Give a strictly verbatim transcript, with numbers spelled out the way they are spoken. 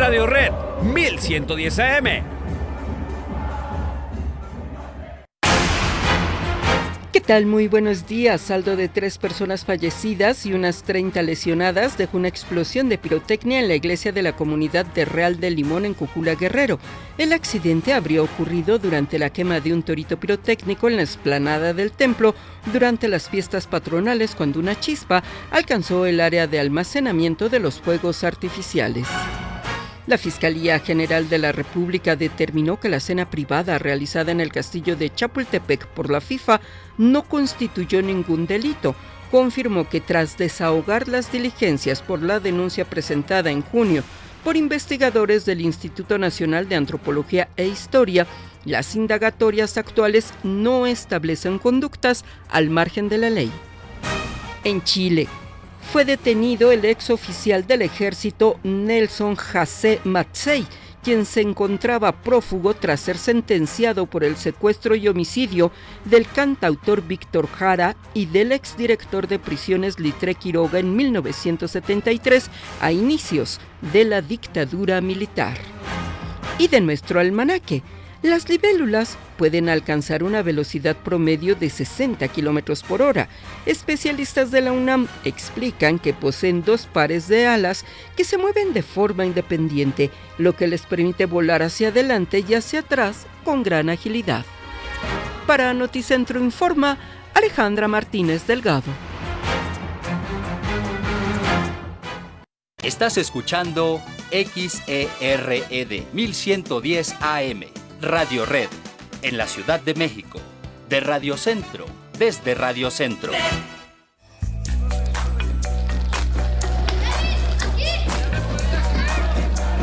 Radio Red mil ciento diez A M. ¿Qué tal? Muy buenos días. Saldo de tres personas fallecidas y unas treinta lesionadas dejó una explosión de pirotecnia en la iglesia de la comunidad de Real de Limón en Cocula, Guerrero. El accidente habría ocurrido durante la quema de un torito pirotécnico en la explanada del templo durante las fiestas patronales, cuando una chispa alcanzó el área de almacenamiento de los fuegos artificiales. La Fiscalía General de la República determinó que la cena privada realizada en el castillo de Chapultepec por la FIFA no constituyó ningún delito. Confirmó que tras desahogar las diligencias por la denuncia presentada en junio por investigadores del Instituto Nacional de Antropología e Historia, las indagatorias actuales no establecen conductas al margen de la ley. En Chile, fue detenido el ex oficial del ejército Nelson José Matsei, quien se encontraba prófugo tras ser sentenciado por el secuestro y homicidio del cantautor Víctor Jara y del exdirector de prisiones Litré Quiroga en mil novecientos setenta y tres, a inicios de la dictadura militar. Y de nuestro almanaque, las libélulas pueden alcanzar una velocidad promedio de sesenta kilómetros por hora. Especialistas de la UNAM explican que poseen dos pares de alas que se mueven de forma independiente, lo que les permite volar hacia adelante y hacia atrás con gran agilidad. Para Noticentro Informa, Alejandra Martínez Delgado. Estás escuchando X E R E D mil ciento diez A M. Radio Red, en la Ciudad de México, de Radio Centro, desde Radio Centro.